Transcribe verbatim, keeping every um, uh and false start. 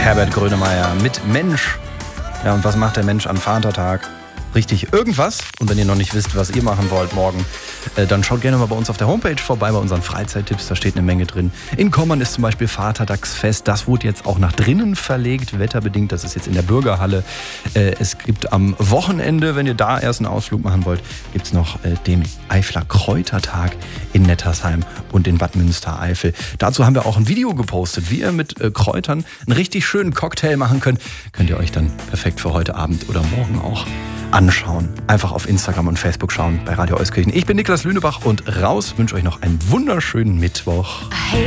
Herbert Grönemeyer mit Mensch. Ja, und was macht der Mensch an Vatertag? Richtig, irgendwas. Und wenn ihr noch nicht wisst, was ihr machen wollt morgen, äh, dann schaut gerne mal bei uns auf der Homepage vorbei, bei unseren Freizeittipps. Da steht eine Menge drin. In Kommern ist zum Beispiel Vatertagsfest. Das wurde jetzt auch nach drinnen verlegt, wetterbedingt. Das ist jetzt in der Bürgerhalle. Äh, es gibt am Wochenende, wenn ihr da erst einen Ausflug machen wollt, gibt es noch äh, den Eifler Kräutertag in Nettersheim und in Bad Münstereifel. Dazu haben wir auch ein Video gepostet, wie ihr mit äh, Kräutern einen richtig schönen Cocktail machen könnt. Könnt ihr euch dann perfekt für heute Abend oder morgen auch anschauen. Einfach auf Instagram und Facebook schauen bei Radio Euskirchen. Ich bin Niklas Lünebach und raus, wünsche euch noch einen wunderschönen Mittwoch.